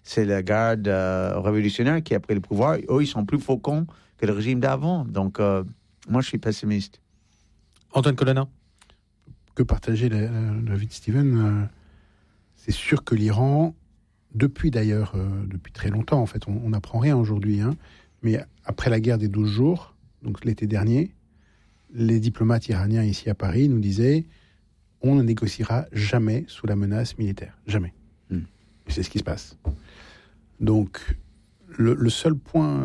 c'est la garde révolutionnaire qui a pris le pouvoir. Eux, ils sont plus faucons que le régime d'avant. Donc, moi, je suis pessimiste. Antoine Colonna. Que partager l'avis de Steven. C'est sûr que l'Iran, depuis très longtemps, en fait, on n'apprend rien aujourd'hui, mais après la guerre des 12 jours, donc l'été dernier, les diplomates iraniens ici à Paris nous disaient on ne négociera jamais sous la menace militaire. Jamais. Et c'est ce qui se passe. Donc, le seul point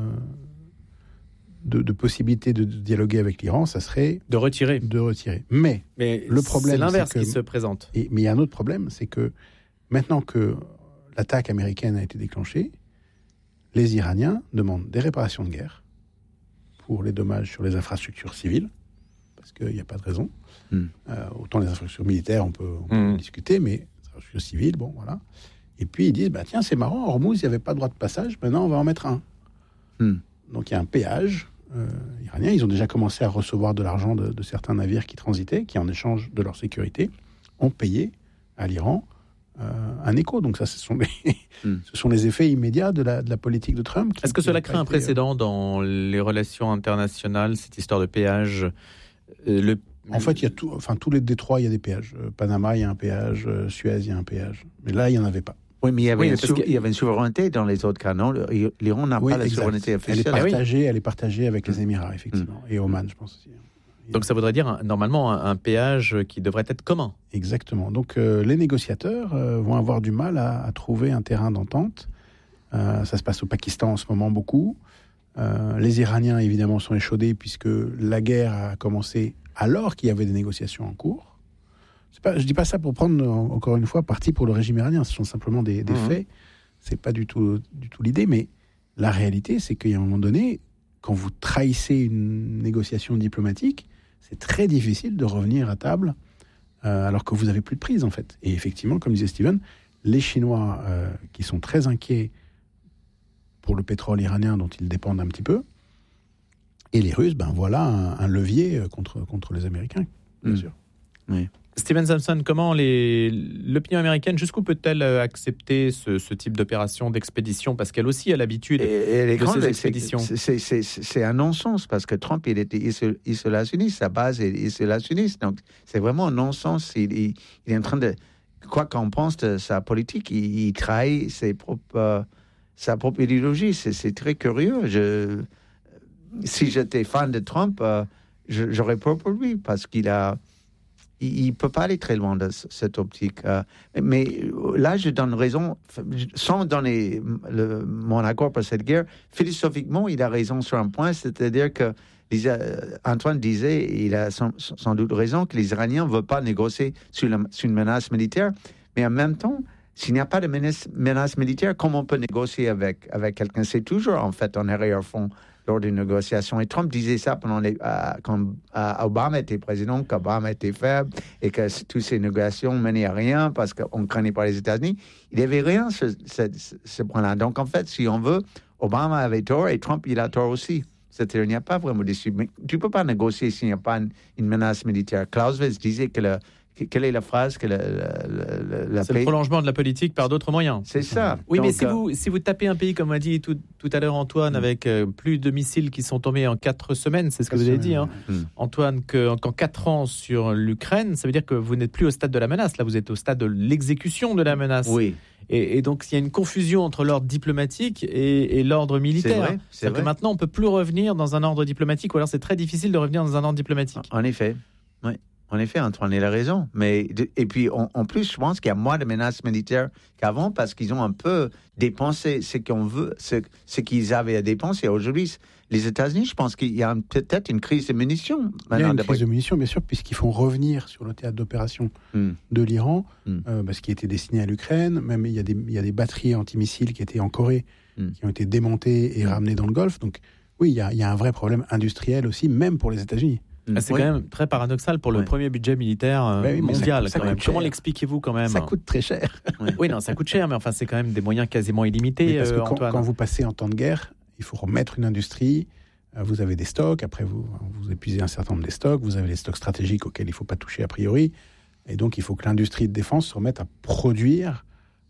de possibilité de dialoguer avec l'Iran, ça serait de retirer. Mais le problème, c'est l'inverse c'est que, qui se présente. Mais il y a un autre problème, c'est que maintenant que l'attaque américaine a été déclenchée, les Iraniens demandent des réparations de guerre pour les dommages sur les infrastructures civiles, parce qu'il n'y a pas de raison. Autant les infrastructures militaires, on peut discuter, mais les infrastructures civiles, bon, voilà. Et puis ils disent, tiens, c'est marrant, Hormuz, il n'y avait pas de droit de passage, maintenant on va en mettre un. Donc il y a un péage iranien. Ils ont déjà commencé à recevoir de l'argent de certains navires qui transitaient, qui en échange de leur sécurité, ont payé à l'Iran un écho. Donc ça, ce sont les effets immédiats de la politique de Trump. Est-ce que cela crée un précédent dans les relations internationales, cette histoire de péage En fait, il y a tous les détroits, il y a des péages. Panama, il y a un péage. Suez, il y a un péage. Mais là, il n'y en avait pas. Oui, mais il y avait une souveraineté dans les autres cas, non? L'Iran n'a pas la souveraineté officielle. Elle est partagée avec les Émirats, effectivement. Et Oman, je pense aussi. Donc ça voudrait dire, normalement, un péage qui devrait être commun. Exactement. Donc les négociateurs vont avoir du mal à trouver un terrain d'entente. Ça se passe au Pakistan en ce moment beaucoup. Les Iraniens, évidemment, sont échaudés puisque la guerre a commencé alors qu'il y avait des négociations en cours. Je ne dis pas ça pour prendre, encore une fois, parti pour le régime iranien. Ce sont simplement des faits. Ce n'est pas du tout l'idée. Mais la réalité, c'est qu'à un moment donné, quand vous trahissez une négociation diplomatique, c'est très difficile de revenir à table alors que vous n'avez plus de prise, en fait. Et effectivement, comme disait Steven, les Chinois qui sont très inquiets pour le pétrole iranien dont ils dépendent un petit peu, et les Russes, voilà un levier contre les Américains, bien sûr. Oui. Steven Samson, comment l'opinion américaine, jusqu'où peut-elle accepter ce type d'opération d'expédition? Parce qu'elle aussi a l'habitude de ces expéditions. C'est un non-sens, parce que Trump, il était isolationniste, sa base est isolationniste. Donc, c'est vraiment un non-sens. Il est en train de... Quoi qu'on pense de sa politique, il trahit sa propre idéologie. C'est très curieux. Si j'étais fan de Trump, j'aurais peur pour lui, parce qu'il ne peut pas aller très loin de cette optique. Mais là, je donne raison, sans donner mon accord pour cette guerre. Philosophiquement, il a raison sur un point, c'est-à-dire que Antoine disait, il a sans doute raison, que les Iraniens ne veulent pas négocier sur une menace militaire. Mais en même temps, s'il n'y a pas de menace militaire, comment on peut négocier avec quelqu'un? C'est toujours, en fait, en arrière-fond lors d'une négociation. Et Trump disait ça quand Obama était président, qu'Obama était faible et que toutes ces négociations menaient à rien parce qu'on ne craignait pas les États-Unis. Il n'y avait rien sur ce point-là. Donc, en fait, si on veut, Obama avait tort et Trump, il a tort aussi. C'est-à-dire, il n'y a pas vraiment d'issue. Mais tu ne peux pas négocier s'il n'y a pas une menace militaire. Clausewitz disait que quelle est la phrase que la c'est le prolongement de la politique par d'autres moyens. C'est ça. Oui, donc, mais si vous tapez un pays, comme a dit tout à l'heure Antoine, avec plus de missiles qui sont tombés en 4 semaines, c'est ce que vous avez dit, Antoine, qu'en 4 ans sur l'Ukraine, ça veut dire que vous n'êtes plus au stade de la menace. Là, vous êtes au stade de l'exécution de la menace. Oui. Et donc, il y a une confusion entre l'ordre diplomatique et l'ordre militaire. C'est vrai. Que maintenant, on ne peut plus revenir dans un ordre diplomatique, ou alors c'est très difficile de revenir dans un ordre diplomatique. En effet, oui. En effet, Antoine, il a raison. Et puis, en plus, je pense qu'il y a moins de menaces militaires qu'avant parce qu'ils ont un peu dépensé ce qu'ils avaient à dépenser. Aujourd'hui, les États-Unis, je pense qu'il y a peut-être une crise de munitions. Il y a une crise de munitions, bien sûr, puisqu'ils font revenir sur le théâtre d'opération de l'Iran, parce qu'il était destiné à l'Ukraine. Même il y a des batteries antimissiles qui étaient en Corée, qui ont été démontées et ramenées dans le Golfe. Donc, oui, il y a un vrai problème industriel aussi, même pour les États-Unis. C'est quand même très paradoxal pour le premier budget militaire mondial. Comment l'expliquez-vous quand même? Ça coûte très cher. Oui, non, ça coûte cher, mais enfin, c'est quand même des moyens quasiment illimités. Parce que Antoine. quand vous passez en temps de guerre, il faut remettre une industrie. Vous avez des stocks. Après, vous épuisez un certain nombre des stocks. Vous avez les stocks stratégiques auxquels il ne faut pas toucher a priori. Et donc, il faut que l'industrie de défense se remette à produire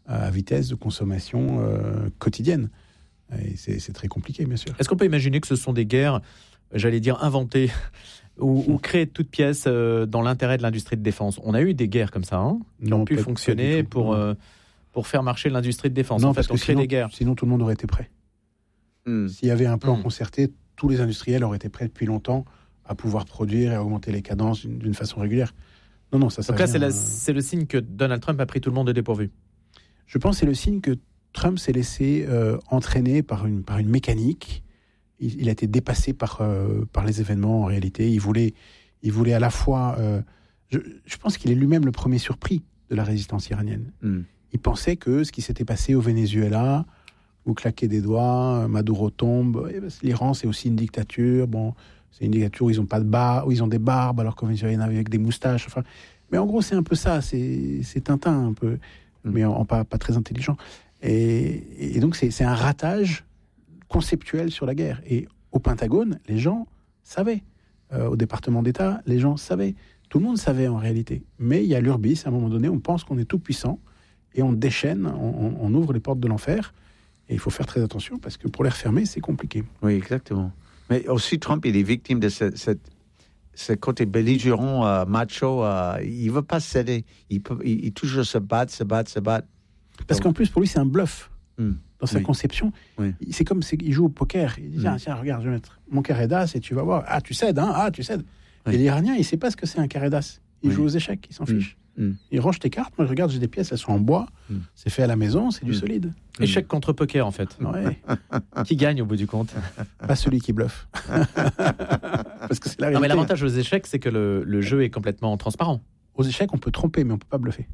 à vitesse de consommation quotidienne. Et c'est très compliqué, bien sûr. Est-ce qu'on peut imaginer que ce sont des guerres, j'allais dire, inventées ou créées de toutes pièces dans l'intérêt de l'industrie de défense ? On a eu des guerres comme ça, qui ont pu fonctionner pour faire marcher l'industrie de défense. Non, en fait, on crée des guerres. Sinon, tout le monde aurait été prêt. S'il y avait un plan concerté, tous les industriels auraient été prêts depuis longtemps à pouvoir produire et à augmenter les cadences d'une façon régulière. Non, ça. Donc là, c'est le signe que Donald Trump a pris tout le monde de dépourvu. Je pense que c'est le signe que Trump s'est laissé entraîner par une mécanique. Il a été dépassé par les événements en réalité. Il voulait à la fois... je pense qu'il est lui-même le premier surpris de la résistance iranienne. Il pensait que ce qui s'était passé au Venezuela, où claquer des doigts, Maduro tombe, l'Iran c'est aussi une dictature, c'est une dictature où ils ont pas de barbe, où ils ont des barbes, alors qu'au Venezuela il y en avait avec des moustaches. Mais en gros c'est un peu ça, c'est Tintin un peu, mais pas très intelligent. Et donc c'est un ratage conceptuel sur la guerre. Et au Pentagone, les gens savaient. Au département d'État, les gens savaient. Tout le monde savait en réalité. Mais il y a l'urbis, à un moment donné, on pense qu'on est tout puissant et on déchaîne, on ouvre les portes de l'enfer. Et il faut faire très attention parce que pour les refermer, c'est compliqué. Oui, exactement. Mais aussi, Trump, il est victime de ce côté belligérant, macho. Il ne veut pas céder. Il toujours se battre. Parce qu'en plus, pour lui, c'est un bluff. Dans sa conception, c'est comme il joue au poker. Il dit, tiens, regarde, je vais mettre mon carré d'as et tu vas voir. Ah, tu cèdes, hein? Ah, tu cèdes. Et l'Iranien, il ne sait pas ce que c'est un carré d'as. Il joue aux échecs, il s'en fiche. Il range tes cartes. Moi, je regarde, j'ai des pièces, elles sont en bois. C'est fait à la maison, c'est du solide. Échec contre poker, en fait. Ouais. Qui gagne au bout du compte? Pas celui qui bluffe. Parce que c'est la réalité. Non, mais l'avantage aux échecs, c'est que le jeu est complètement transparent. Aux échecs, on peut tromper, mais on ne peut pas bluffer.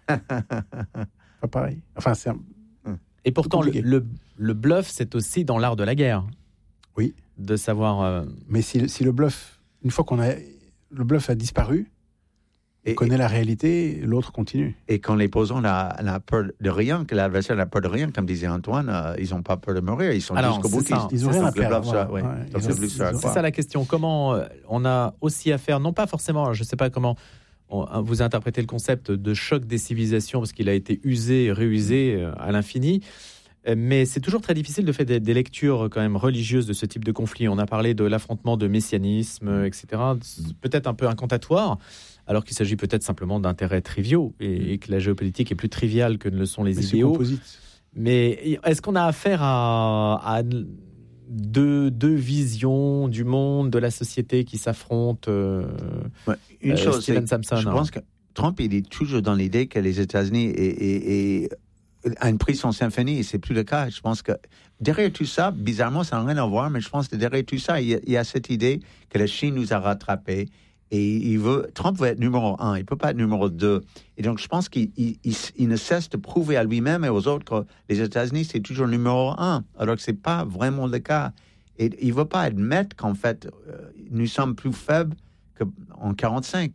Pas pareil. Enfin, c'est Et pourtant, le bluff, c'est aussi dans l'art de la guerre. Oui. De savoir... Mais si le bluff, une fois le bluff a disparu, on connaît la réalité, l'autre continue. Et quand les opposants n'a peur de rien, que l'adversaire n'a peur de rien, comme disait Antoine, ils n'ont pas peur de mourir, ils sont jusqu'au bout. Ils n'ont rien à perdre. C'est ça la question. Comment on a aussi affaire, non pas forcément, je ne sais pas comment vous interprétez le concept de choc des civilisations, parce qu'il a été usé, réusé à l'infini. Mais c'est toujours très difficile de faire des lectures quand même religieuses de ce type de conflit. On a parlé de l'affrontement de messianisme, etc. Peut-être un peu incantatoire, alors qu'il s'agit peut-être simplement d'intérêts triviaux et que la géopolitique est plus triviale que ne le sont les idéaux. Mais est-ce qu'on a affaire à deux visions du monde, de la société qui s'affrontent? Une chose, Samson, je pense que Trump, il est toujours dans l'idée que les États-Unis a une prise son symphonie, et c'est plus le cas. Je pense que derrière tout ça, bizarrement, ça n'a rien à voir, mais je pense que derrière tout ça, il y a cette idée que la Chine nous a rattrapés. Et Trump veut être numéro 1, il ne peut pas être numéro 2. Et donc, je pense qu'il ne cesse de prouver à lui-même et aux autres que les États-Unis, c'est toujours numéro 1, alors que ce n'est pas vraiment le cas. Et il ne veut pas admettre qu'en fait, nous sommes plus faibles qu'en 1945.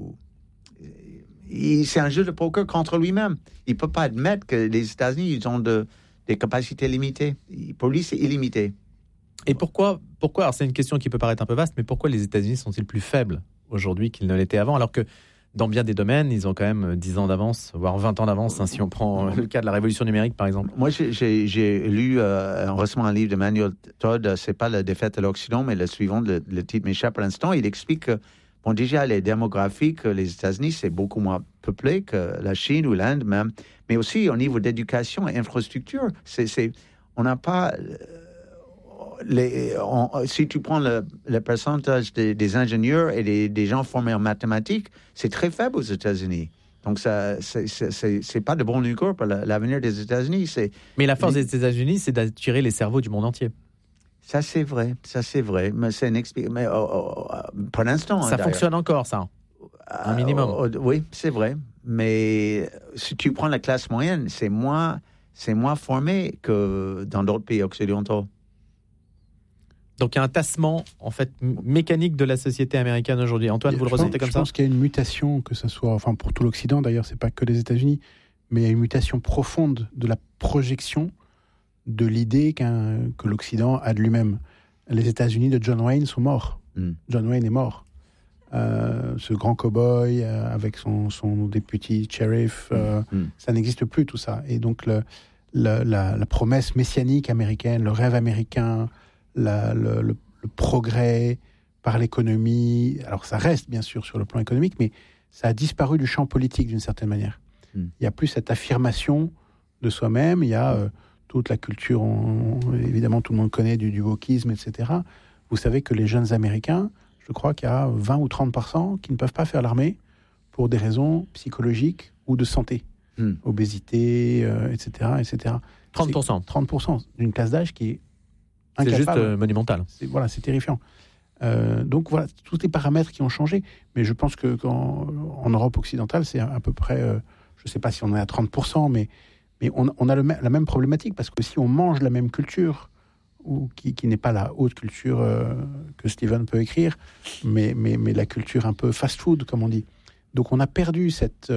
C'est un jeu de poker contre lui-même. Il ne peut pas admettre que les États-Unis ils ont des capacités limitées. Pour lui, c'est illimité. Et pourquoi alors c'est une question qui peut paraître un peu vaste, mais pourquoi les États-Unis sont-ils plus faibles aujourd'hui qu'ils ne l'étaient avant, alors que dans bien des domaines, ils ont quand même 10 ans d'avance, voire 20 ans d'avance, si on prend le cas de la révolution numérique, par exemple. Moi, j'ai lu récemment un livre de Manuel Todd, c'est pas la défaite de l'Occident, mais le suivant, le titre m'échappe à l'instant. Il explique que, déjà, les démographiques, les États-Unis, c'est beaucoup moins peuplé que la Chine ou l'Inde même, mais aussi au niveau d'éducation et infrastructure. On n'a pas... si tu prends le pourcentage des ingénieurs et des gens formés en mathématiques, c'est très faible aux États-Unis. Donc, c'est pas de bon augure pour l'avenir des États-Unis. Mais la force des États-Unis, c'est d'attirer les cerveaux du monde entier. Ça, c'est vrai. Mais c'est mais pour l'instant... Ça fonctionne encore, ça. Un minimum. Oui, c'est vrai. Mais si tu prends la classe moyenne, c'est moins formé que dans d'autres pays occidentaux. Donc il y a un tassement en fait mécanique de la société américaine aujourd'hui. Antoine, vous le ressentez comme ça? Je pense qu'il y a une mutation, que ce soit, enfin pour tout l'Occident d'ailleurs, c'est pas que les États-Unis, mais il y a une mutation profonde de la projection de l'idée que l'Occident a de lui-même. Les États-Unis de John Wayne sont morts. John Wayne est mort. ce grand cow-boy avec son député shérif, ça n'existe plus tout ça. Et donc la promesse messianique américaine, le rêve américain, le progrès par l'économie, alors ça reste bien sûr sur le plan économique, mais ça a disparu du champ politique d'une certaine manière. Il n'y a plus cette affirmation de soi-même, il y a toute la culture, évidemment tout le monde connaît du wokisme, etc. Vous savez que les jeunes Américains, je crois qu'il y a 20 ou 30% qui ne peuvent pas faire l'armée pour des raisons psychologiques ou de santé. Obésité, etc., etc. 30%. 30% d'une classe d'âge qui est incapable. C'est juste monumental. C'est terrifiant. Donc voilà, tous les paramètres qui ont changé. Mais je pense qu'en Europe occidentale, c'est à peu près, je ne sais pas si on est à 30%, mais on a la même problématique, parce que si on mange la même culture, ou qui n'est pas la haute culture que Steven peut écrire, mais la culture un peu fast-food, comme on dit. Donc on a perdu cette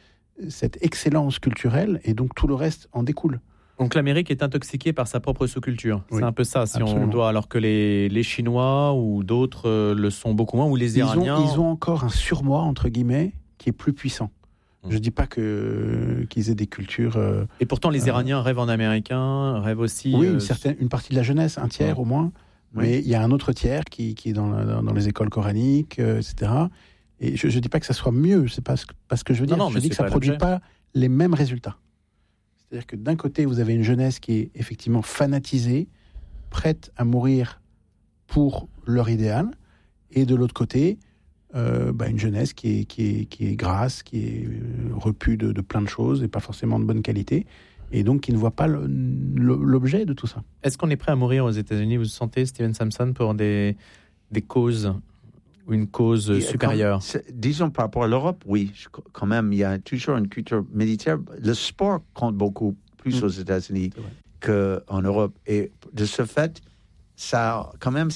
excellence culturelle, et donc tout le reste en découle. Donc l'Amérique est intoxiquée par sa propre sous-culture. Oui, c'est un peu ça, si absolument. On doit, alors que les Chinois ou d'autres le sont beaucoup moins, ou les Iraniens... Ils ont encore un surmoi, entre guillemets, qui est plus puissant. Je ne dis pas qu'ils aient des cultures... Et pourtant, les Iraniens rêvent en américain, rêvent aussi... Oui, une partie de la jeunesse, un tiers au moins. Oui. Mais il y a un autre tiers qui est dans les écoles coraniques, etc. Et je ne dis pas que ça soit mieux, c'est pas ce que je veux dire. Je dis que ça ne produit pas les mêmes résultats. C'est-à-dire que d'un côté, vous avez une jeunesse qui est effectivement fanatisée, prête à mourir pour leur idéal, et de l'autre côté, une jeunesse qui est grasse, qui est repue de plein de choses et pas forcément de bonne qualité, et donc qui ne voit pas l'objet de tout ça. Est-ce qu'on est prêt à mourir aux États-Unis, vous sentez, Steven Samson, pour des causes ou une cause supérieure? Disons par rapport à l'Europe, oui, quand même, il y a toujours une culture militaire. Le sport compte beaucoup plus aux États-Unis qu'en Europe. Et de ce fait, ça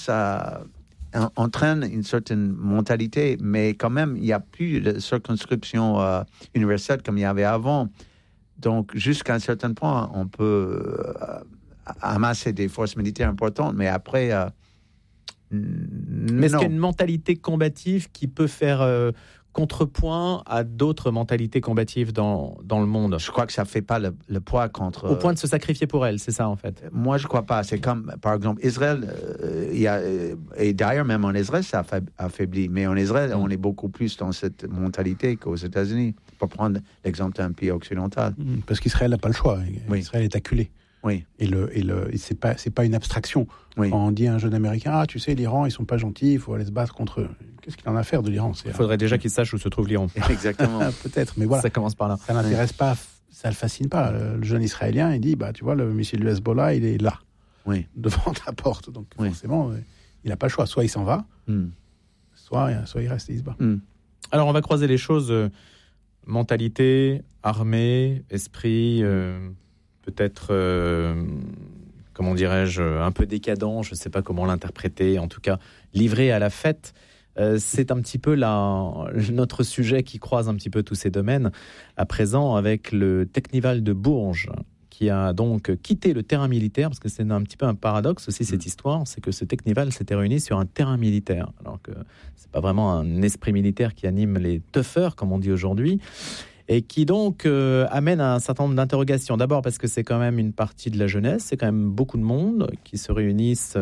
entraîne une certaine mentalité, mais quand même, il n'y a plus de circonscription universelle comme il y avait avant. Donc, jusqu'à un certain point, on peut amasser des forces militaires importantes, mais après... Mais est-ce qu'il y a une mentalité combative qui peut faire contrepoint à d'autres mentalités combatives dans le monde? Je crois que ça ne fait pas le poids contre... Au point de se sacrifier pour elle, c'est ça en fait? Moi, je ne crois pas. C'est comme, par exemple, Israël, et d'ailleurs même en Israël, ça affaiblit. Mais en Israël, on est beaucoup plus dans cette mentalité qu'aux États-Unis. Pour prendre l'exemple d'un pays occidental. Parce qu'Israël n'a pas le choix. Oui. Israël est acculé. Oui. Et c'est pas une abstraction. Oui. Quand on dit à un jeune Américain, tu sais, l'Iran, ils sont pas gentils, il faut aller se battre contre eux. Qu'est-ce qu'il en a à faire de l'Iran? Il faudrait déjà qu'il sache où se trouve l'Iran. Exactement. Peut-être, mais voilà. Ça commence par là. Ça n'intéresse pas, ça le fascine pas. Le jeune Israélien, il dit, tu vois, le missile du Hezbollah, il est là, devant ta porte. Donc forcément, il n'a pas le choix. Soit il s'en va, soit il reste et il se bat. Alors on va croiser les choses. Mentalité, armée, esprit, peut-être, comment dirais-je, un peu décadent, je ne sais pas comment l'interpréter, en tout cas livré à la fête. C'est un petit peu notre sujet qui croise un petit peu tous ces domaines, à présent avec le Teknival de Bourges, qui a donc quitté le terrain militaire, parce que c'est un petit peu un paradoxe aussi cette histoire, c'est que ce Teknival s'était réuni sur un terrain militaire, alors que c'est pas vraiment un esprit militaire qui anime les toughers, comme on dit aujourd'hui, et qui donc amène à un certain nombre d'interrogations. D'abord parce que c'est quand même une partie de la jeunesse, c'est quand même beaucoup de monde qui se réunissent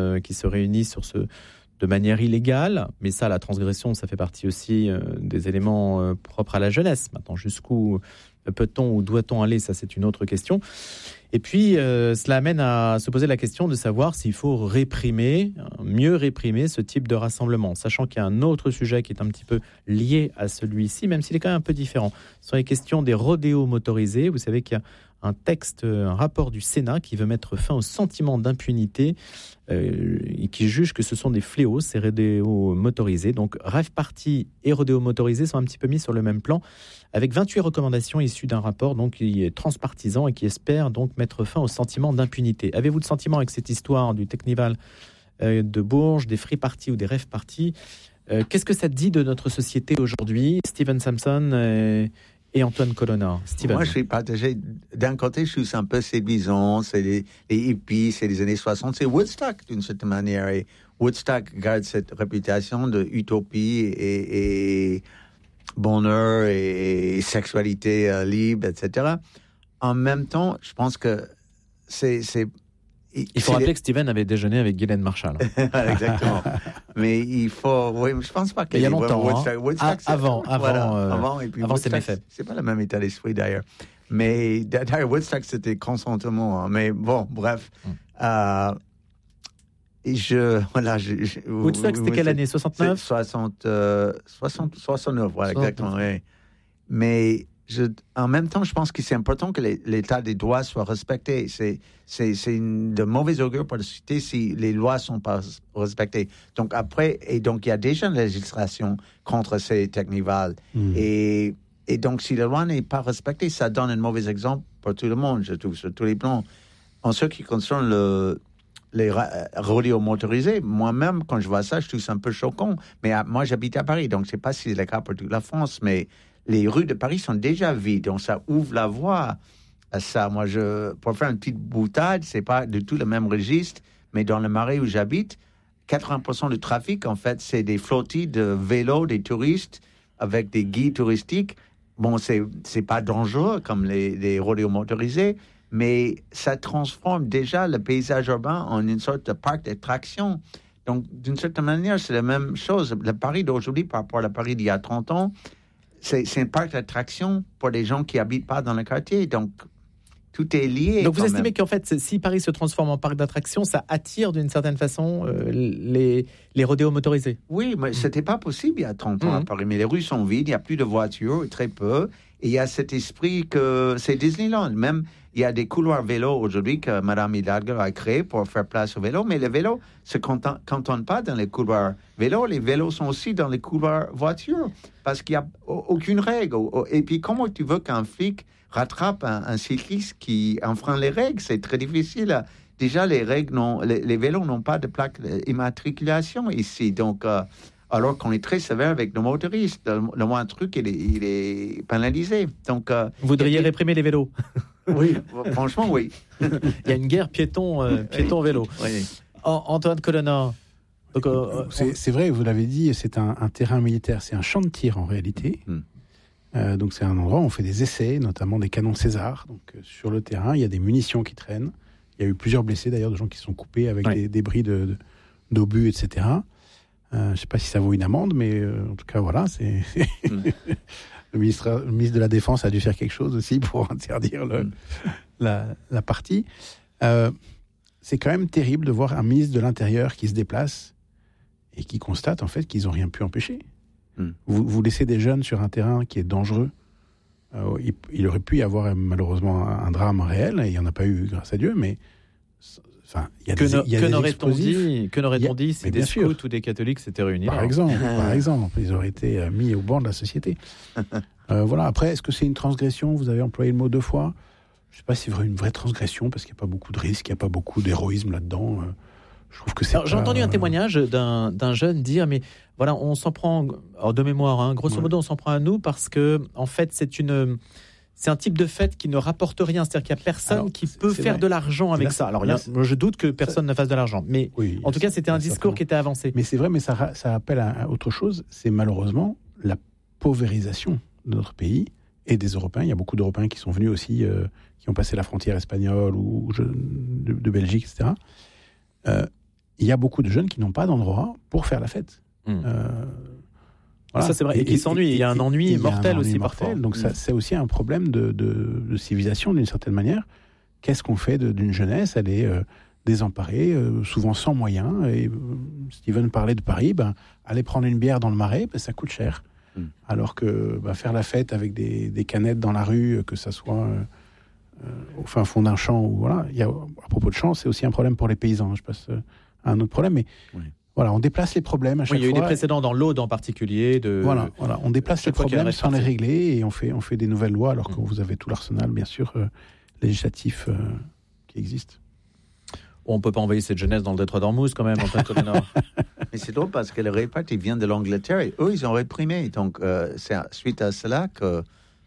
de manière illégale, mais ça, la transgression, ça fait partie aussi des éléments propres à la jeunesse. Maintenant, jusqu'où peut-on ou doit-on aller, ça c'est une autre question. Et puis, cela amène à se poser la question de savoir s'il faut mieux réprimer ce type de rassemblement, sachant qu'il y a un autre sujet qui est un petit peu lié à celui-ci, même s'il est quand même un peu différent. Ce sont les questions des rodéos motorisés. Vous savez qu'il y a un rapport du Sénat qui veut mettre fin au sentiment d'impunité et qui juge que ce sont des fléaux, ces rodéos motorisés. Donc, rave party et rodéos motorisés sont un petit peu mis sur le même plan, avec 28 recommandations issues d'un rapport donc, qui est transpartisan et qui espère donc mettre fin au sentiment d'impunité. Avez-vous le sentiment avec cette histoire du Teknival de Bourges, des free parties ou des rave parties, qu'est-ce que ça dit de notre société aujourd'hui, Steven Samson Et Antoine Colonna, Steven. Moi, je suis partagé. D'un côté, je suis un peu séduisant. C'est les hippies, c'est les années 60. C'est Woodstock, d'une certaine manière. Et Woodstock garde cette réputation de utopie et bonheur et sexualité libre, etc. En même temps, je pense que il faut rappeler que Steven avait déjeuné avec Ghislaine Marshall. Exactement. Mais il faut... Oui, je pense pas qu'il y a longtemps. Woodstock, avant, et puis avant Woodstock, ses méfaits. C'est pas le même état d'esprit, d'ailleurs. Mais d'ailleurs, Woodstock, c'était consentement. Hein. Mais bon, bref. Woodstock, c'était quelle année? 69 69, voilà, exactement. Oui. Mais en même temps, je pense que c'est important que l'état des droits soit respecté. C'est de mauvais augure pour la société si les lois ne sont pas respectées. Donc il y a déjà une législation contre ces technivals. Et donc, si la loi n'est pas respectée, ça donne un mauvais exemple pour tout le monde, je trouve, sur tous les plans. En ce qui concerne les rodéos motorisés, moi-même, quand je vois ça, je trouve ça un peu choquant. Mais moi, j'habite à Paris, donc je ne sais pas si c'est le cas pour toute la France, mais les rues de Paris sont déjà vides, donc ça ouvre la voie à ça. Moi, pour faire une petite boutade, c'est pas du tout le même registre, mais dans le Marais où j'habite, 80% du trafic, en fait, c'est des flottilles de vélos, des touristes avec des guides touristiques. Bon, c'est pas dangereux comme les rodéos motorisés, mais ça transforme déjà le paysage urbain en une sorte de parc d'attraction. Donc, d'une certaine manière, c'est la même chose. Le Paris d'aujourd'hui par rapport à le Paris d'il y a 30 ans, c'est un parc d'attraction pour les gens qui n'habitent pas dans le quartier. Donc, tout est lié. Donc, vous estimez qu'en fait, si Paris se transforme en parc d'attraction, ça attire d'une certaine façon les rodéos motorisés? Oui, mais ce n'était pas possible il y a 30 ans à Paris. Mais les rues sont vides, il n'y a plus de voitures, très peu. Et il y a cet esprit que c'est Disneyland. Même, il y a des couloirs vélos aujourd'hui que Mme Hidalgo a créés pour faire place aux vélos. Mais les vélos ne se cantonnent pas dans les couloirs vélos. Les vélos sont aussi dans les couloirs voitures. Parce qu'il n'y a aucune règle. Et puis, comment tu veux qu'un flic rattrape un cycliste qui enfreint les règles? C'est très difficile. Déjà, les vélos n'ont pas de plaque d'immatriculation ici. Donc, alors qu'on est très sévère avec nos motoristes. Le moindre truc, il est pénalisé. Donc, vous voudriez réprimer les vélos? Oui, franchement, oui. Il y a une guerre piéton-vélo. Oui. Antoine Colonna. C'est vrai, vous l'avez dit, c'est un terrain militaire, c'est un champ de tir en réalité. Donc c'est un endroit où on fait des essais, notamment des canons César. Donc sur le terrain, il y a des munitions qui traînent. Il y a eu plusieurs blessés d'ailleurs, de gens qui se sont coupés avec des débris d'obus, etc. Je ne sais pas si ça vaut une amende, mais en tout cas, voilà, c'est... Le ministre de la Défense a dû faire quelque chose aussi pour interdire la partie. C'est quand même terrible de voir un ministre de l'Intérieur qui se déplace et qui constate en fait qu'ils n'ont rien pu empêcher. Vous laissez des jeunes sur un terrain qui est dangereux. Il aurait pu y avoir malheureusement un drame réel, et il n'y en a pas eu grâce à Dieu, mais... il y a que n'aurait-on dit si des scouts ou des catholiques s'étaient réunis? Par exemple, ils auraient été mis au banc de la société. Voilà. Après, est-ce que c'est une transgression? Vous avez employé le mot 2 fois. Je ne sais pas si c'est une vraie transgression, parce qu'il n'y a pas beaucoup de risques, il n'y a pas beaucoup d'héroïsme là-dedans. Je trouve que c'est. J'ai entendu un témoignage d'un jeune dire, mais voilà, on s'en prend, de mémoire, grosso modo, on s'en prend à nous parce que, en fait, c'est un type de fête qui ne rapporte rien. C'est-à-dire qu'il n'y a personne qui peut faire de l'argent avec ça. Alors, je doute que personne ne fasse de l'argent. Mais en tout cas, c'était un discours qui était avancé. Mais c'est vrai, mais ça appelle à autre chose. C'est malheureusement la paupérisation de notre pays et des Européens. Il y a beaucoup d'Européens qui sont venus aussi, qui ont passé la frontière espagnole ou de Belgique, etc. Il y a beaucoup de jeunes qui n'ont pas d'endroit pour faire la fête. Voilà. Ça, c'est vrai. Et qui s'ennuient. Il y a un ennui mortel aussi parfois. Donc, ça, c'est aussi un problème de civilisation, d'une certaine manière. Qu'est-ce qu'on fait d'une jeunesse? Elle est désemparée, souvent sans moyens. Et Steven parlait de Paris. Aller prendre une bière dans le Marais, ça coûte cher. Alors que faire la fête avec des canettes dans la rue, que ça soit au fin fond d'un champ, ou voilà. À propos de champ, c'est aussi un problème pour les paysans. Je passe à un autre problème, mais... Oui. Voilà, on déplace les problèmes à chaque fois. Il y a eu des précédents dans l'Aude en particulier. Voilà, on déplace les problèmes sans les régler et on fait des nouvelles lois alors que vous avez tout l'arsenal, bien sûr, législatif qui existe. On ne peut pas envoyer cette jeunesse dans le détroit d'Ormuz quand même, en fait, au nord. Mais c'est drôle parce que le réparti vient de l'Angleterre et eux, ils ont réprimé. Donc, c'est suite à cela que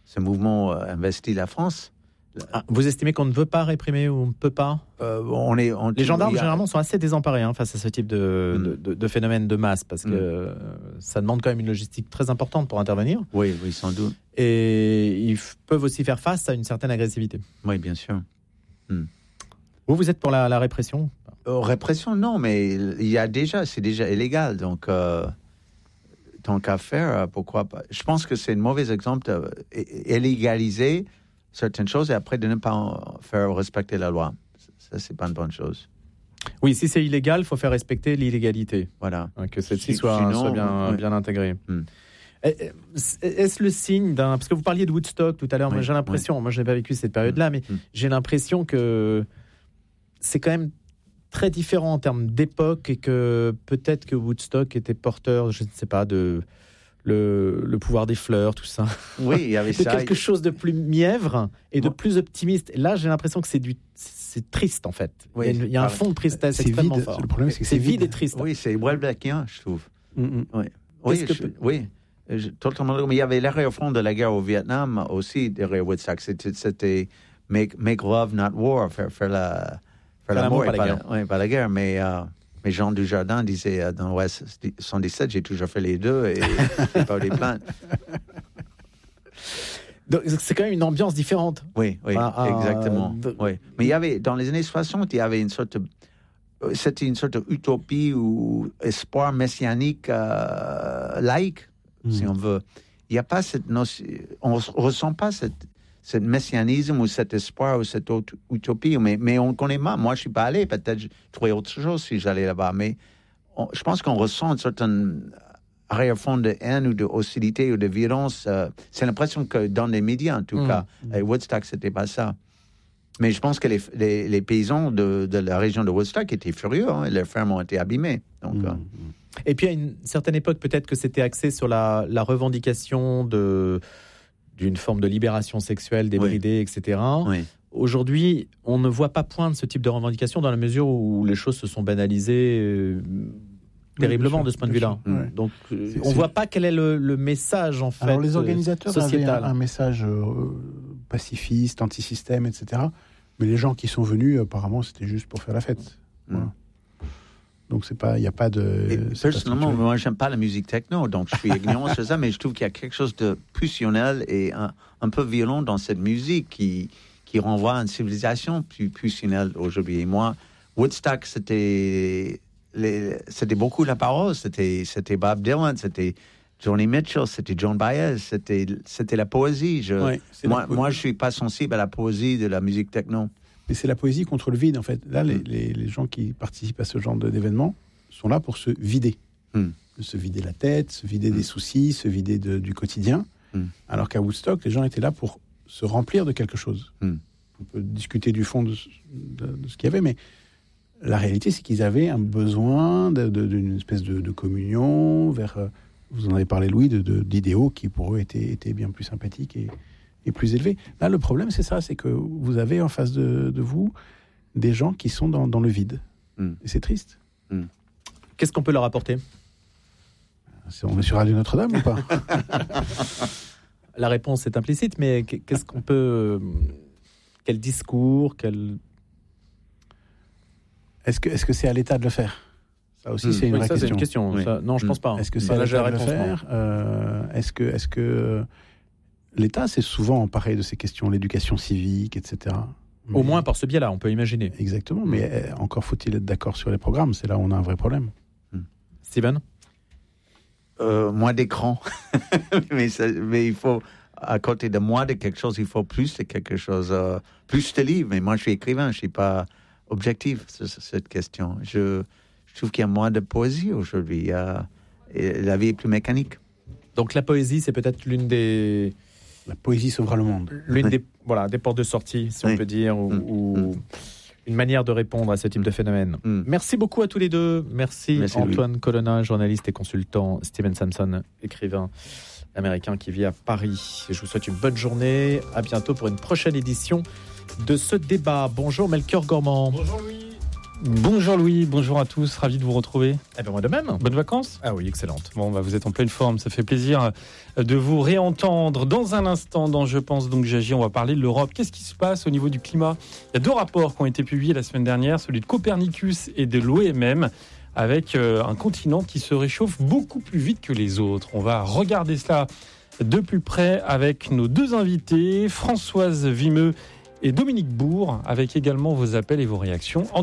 ce mouvement investit la France. Vous estimez qu'on ne veut pas réprimer ou on ne peut pas ? Les gendarmes, généralement, sont assez désemparés face à ce type de phénomène de masse, parce que ça demande quand même une logistique très importante pour intervenir. Oui, sans doute. Et ils peuvent aussi faire face à une certaine agressivité. Oui, bien sûr. Vous êtes pour la répression ? Répression, non, mais c'est déjà illégal, donc tant qu'à faire, pourquoi pas. Je pense que c'est un mauvais exemple d'illégaliser certaines choses et après de ne pas faire respecter la loi. Ça, c'est pas une bonne chose. Oui, si c'est illégal, il faut faire respecter l'illégalité. Voilà. Que celle-ci soit bien intégrée. Est-ce le signe d'un... Parce que vous parliez de Woodstock tout à l'heure, moi j'ai l'impression, moi je n'ai pas vécu cette période-là, mais j'ai l'impression que c'est quand même très différent en termes d'époque et que peut-être que Woodstock était porteur, je ne sais pas, de le pouvoir des fleurs, tout ça. Oui, il y avait de quelque chose de plus mièvre et de plus optimiste. Et là, j'ai l'impression que c'est triste, en fait. Oui, il y a un fond de tristesse extrêmement fort. Le problème, c'est que c'est vide et triste. Oui, c'est Welbeckien, je trouve. Oui, totalement. Mais il y avait l'arrière-fond de la guerre au Vietnam aussi, derrière Woodstock. C'était make love, not war, faire l'amour, pas la guerre. Mais Jean Dujardin disait dans l'Ouest 117, j'ai toujours fait les deux et j'ai pas eu des plaintes. Donc, c'est quand même une ambiance différente. Oui, exactement. Oui. Mais il y avait, dans les années 60, il y avait c'était une sorte d'utopie ou espoir messianique laïque, si on veut. Il n'y a pas cette notion, on ressent pas ce messianisme ou cet espoir ou cette utopie, mais on connaît mal. Moi, je suis pas allé, peut-être je trouverais autre chose si j'allais là-bas, mais je pense qu'on ressent une certaine arrière-fond de haine ou de hostilité ou de violence. C'est l'impression que dans les médias, en tout cas, à Woodstock, c'était pas ça. Mais je pense que les paysans de la région de Woodstock étaient furieux, leurs fermes ont été abîmées. Donc, Et puis, à une certaine époque, peut-être que c'était axé sur la revendication d'une forme de libération sexuelle débridée, etc. Oui. Aujourd'hui, on ne voit pas poindre ce type de revendication dans la mesure où les choses se sont banalisées terriblement de ce point de vue-là. Donc, on ne voit pas quel est le message, en fait. Alors, les organisateurs sociétal. avaient un message pacifiste, anti-système, etc. Mais les gens qui sont venus, apparemment, c'était juste pour faire la fête. Voilà. Donc, il n'y a pas de... Personnellement, moi, j'aime pas la musique techno, donc je suis ignorant sur ça, mais je trouve qu'il y a quelque chose de pulsionnel et un peu violent dans cette musique qui renvoie à une civilisation plus pulsionnelle aujourd'hui. Et moi, Woodstock, c'était beaucoup la parole. C'était Bob Dylan, c'était Joni Mitchell, c'était Joan Baez, c'était la poésie. Moi, je suis pas sensible à la poésie de la musique techno. Mais c'est la poésie contre le vide, en fait. Là, les gens qui participent à ce genre d'événements sont là pour se vider. Se vider la tête, se vider des soucis, se vider du quotidien. Alors qu'à Woodstock, les gens étaient là pour se remplir de quelque chose. On peut discuter du fond de ce qu'il y avait, mais la réalité, c'est qu'ils avaient un besoin d'une espèce de communion vers... vous en avez parlé, Louis, d'idéaux qui, pour eux, étaient bien plus sympathiques et plus élevés. Là, le problème, c'est ça, c'est que vous avez en face de vous des gens qui sont dans le vide. Et c'est triste. Qu'est-ce qu'on peut leur apporter ? On est sur Radio Notre-Dame ou pas ? La réponse est implicite, mais qu'est-ce qu'on peut... Quel discours, Est-ce que c'est à l'État de le faire ? Ça aussi, c'est une vraie question. C'est une question. Ça, non, je pense pas. Est-ce que c'est à l'État de le faire ? Est-ce que l'État s'est souvent emparé de ces questions, l'éducation civique, etc. Au moins par ce biais-là, on peut imaginer. Exactement, mais encore faut-il être d'accord sur les programmes. C'est là où on a un vrai problème. Steven ? Moins d'écran. mais il faut... À côté de moi, de quelque chose, il faut plus de quelque chose, plus de livres. Mais moi, je suis écrivain, je ne suis pas objectif sur cette question. Je trouve qu'il y a moins de poésie aujourd'hui. Et la vie est plus mécanique. Donc la poésie, c'est peut-être l'une des... La poésie sauvera le monde. L'une des portes de sortie, si on peut dire, ou une manière de répondre à ce type de phénomène. Merci beaucoup à tous les deux. Merci Antoine Colonna, journaliste et consultant, Steven Samson, écrivain américain qui vit à Paris. Je vous souhaite une bonne journée. À bientôt pour une prochaine édition de ce débat. Bonjour Melchior Gormand. Bonjour Louis. Bonjour Louis, bonjour à tous, ravi de vous retrouver. Eh bien moi de même. Bonnes vacances ? Ah oui, excellente. Bon, vous êtes en pleine forme, ça fait plaisir de vous réentendre. Dans un instant, dans Je pense donc j'agis, on va parler de l'Europe. Qu'est-ce qui se passe au niveau du climat ? Il y a 2 rapports qui ont été publiés la semaine dernière, celui de Copernicus et de l'OMM, avec un continent qui se réchauffe beaucoup plus vite que les autres. On va regarder cela de plus près avec nos 2 invités, Françoise Vimeux et Dominique Bourg, avec également vos appels et vos réactions.